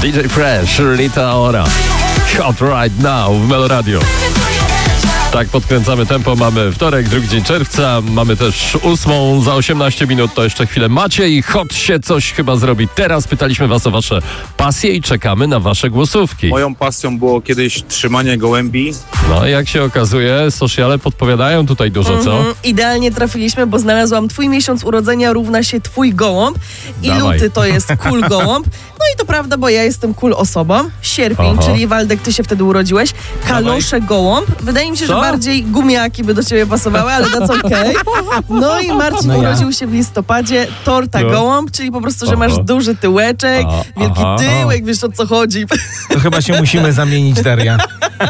DJ Fresh, Rita Ora. Hot right now w Melo Radio. Tak, podkręcamy tempo. Mamy wtorek, drugi dzień czerwca. Mamy też 8 za 18 minut. To jeszcze chwilę macie i hot się coś chyba zrobi. Teraz pytaliśmy was o wasze pasje i czekamy na wasze głosówki. Moją pasją było kiedyś trzymanie gołębi. No jak się okazuje, sociale podpowiadają tutaj dużo, co? Idealnie trafiliśmy, bo znalazłam twój miesiąc urodzenia równa się twój gołąb i Dawaj. luty to jest cool gołąb. No i to prawda, bo ja jestem cool osobą. Sierpień, Aha. czyli Waldek, ty się wtedy urodziłeś. Kalosze gołąb. Wydaje mi się, że Co? bardziej gumiaki by do ciebie pasowały, ale that's okej. No i Marcin urodził się w listopadzie. Torta No. gołąb, czyli po prostu, że Aha. masz duży tyłeczek, wielki Aha. tyłek, wiesz o co chodzi. To chyba się musimy zamienić, Daria.